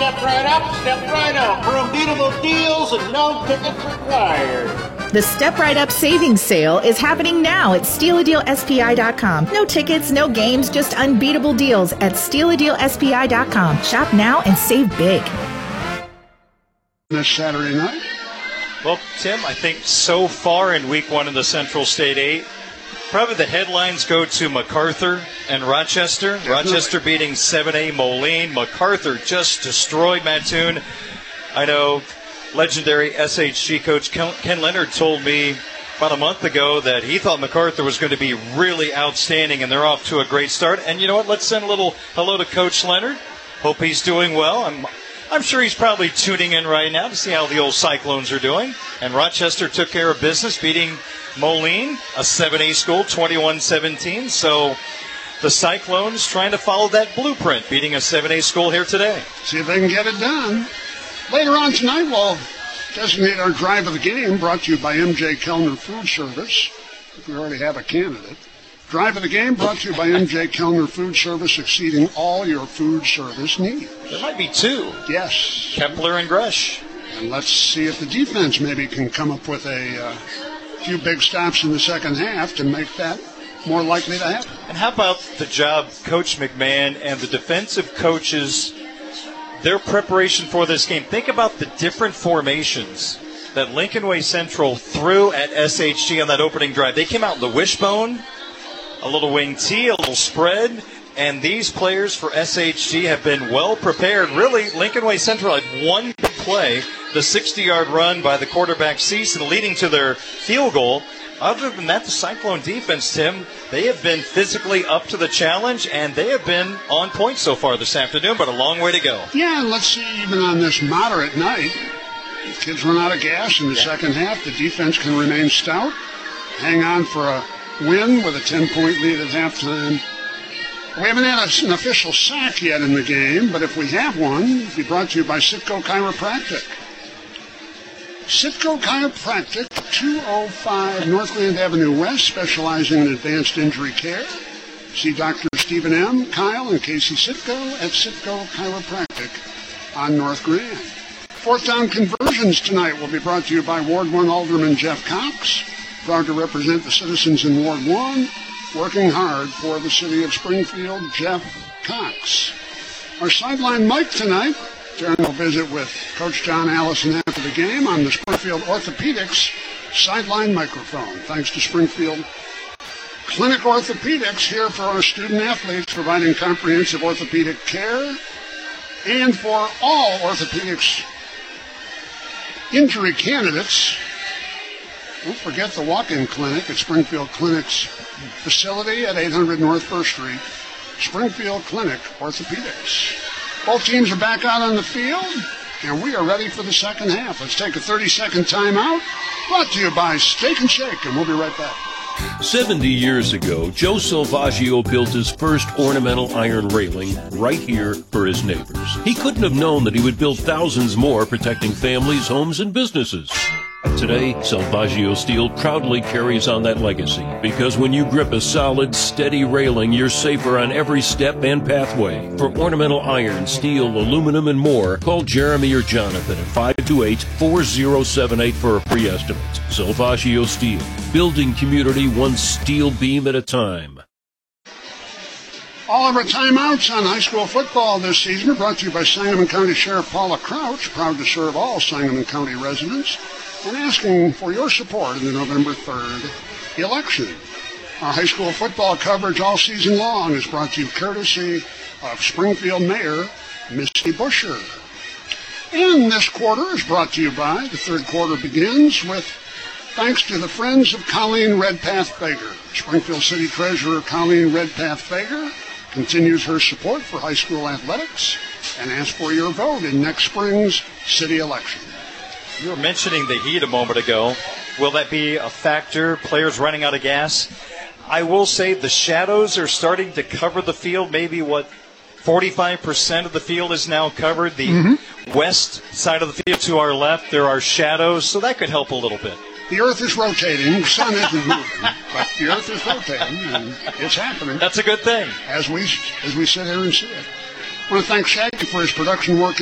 step right up, step right out for unbeatable deals and no tickets required. The Step Right Up Savings Sale is happening now at StealADealSPI.com. No tickets, no games, just unbeatable deals at StealADealSPI.com. Shop now and save big. This Saturday night? Well, Tim, I think so far in Week 1 of the Central State 8, probably the headlines go to MacArthur and Rochester. Definitely. Rochester beating 7A Moline. MacArthur just destroyed Mattoon. I know legendary SHG coach Ken Leonard told me about a month ago that he thought MacArthur was going to be really outstanding, and they're off to a great start. And you know what? Let's send a little hello to Coach Leonard. Hope he's doing well. I'm sure he's probably tuning in right now to see how the old Cyclones are doing. And Rochester took care of business, beating Moline, a 7A school, 21-17. So the Cyclones trying to follow that blueprint, beating a 7A school here today. See if they can get it done. Later on tonight, we'll designate our drive of the game, brought to you by M.J. Kellner Food Service. If we already have a candidate. Drive of the game brought to you by M.J. Kellner Food Service, exceeding all your food service needs. There might be two. Yes. Kepler and Gresh. And let's see if the defense maybe can come up with a few big stops in the second half to make that more likely to happen. And how about the job Coach McMahon and the defensive coaches, their preparation for this game? Think about the different formations that Lincoln Way Central threw at SHG on that opening drive. They came out in the wishbone, a little wing T, a little spread, and these players for SHG have been well prepared. Really, Lincoln Way Central had one big play, the 60-yard run by the quarterback Season, leading to their field goal. Other than that, the Cyclone defense, Tim, they have been physically up to the challenge, and they have been on point so far this afternoon, but a long way to go. Yeah, and let's see, even on this moderate night, if kids run out of gas in the second half, the defense can remain stout, hang on for a win with a 10-point lead at halftime. We haven't had an official sack yet in the game, but if we have one, it'll be brought to you by Sitco Chiropractic. Sitco Chiropractic, 205 Northland Avenue West, specializing in advanced injury care. See Dr. Stephen M., Kyle, and Casey Sitco at Sitco Chiropractic on North Grand. Fourth down conversions tonight will be brought to you by Ward 1 Alderman Jeff Cox, proud to represent the citizens in Ward 1, working hard for the city of Springfield, Jeff Cox. Our sideline mic tonight, Darren will visit with Coach John Allison after the game on the Springfield Orthopedics sideline microphone. Thanks to Springfield Clinic Orthopedics, here for our student athletes, providing comprehensive orthopedic care, and for all orthopedics injury candidates. Don't forget the walk-in clinic at Springfield Clinic's facility at 800 North 1st Street. Springfield Clinic Orthopedics. Both teams are back out on the field, and we are ready for the second half. Let's take a 30-second timeout. Brought to you by Steak and Shake, and we'll be right back. 70 years ago, Joe Salvaggio built his first ornamental iron railing right here for his neighbors. He couldn't have known that he would build thousands more, protecting families, homes, and businesses. Today, Salvaggio Steel proudly carries on that legacy, because when you grip a solid, steady railing, you're safer on every step and pathway. For ornamental iron, steel, aluminum, and more, call Jeremy or Jonathan at 528-4078 for a free estimate. Salvaggio Steel, building community one steel beam at a time. All of our timeouts on high school football this season are brought to you by Sangamon County Sheriff Paula Crouch, proud to serve all Sangamon County residents, and asking for your support in the November 3rd election. Our high school football coverage all season long is brought to you courtesy of Springfield Mayor Misty Busher. And this quarter is brought to you by, the third quarter begins with thanks to the Friends of Colleen Redpath Fager. Springfield City Treasurer Colleen Redpath Fager continues her support for high school athletics and asks for your vote in next spring's city election. You were mentioning the heat a moment ago. Will that be a factor? Players running out of gas? I will say the shadows are starting to cover the field. Maybe 45% of the field is now covered. The west side of the field to our left, there are shadows, so that could help a little bit. The earth is rotating. The sun isn't moving, but the earth is rotating, and it's happening. That's a good thing. As we sit here and see it. I want to thank Shaggy for his production work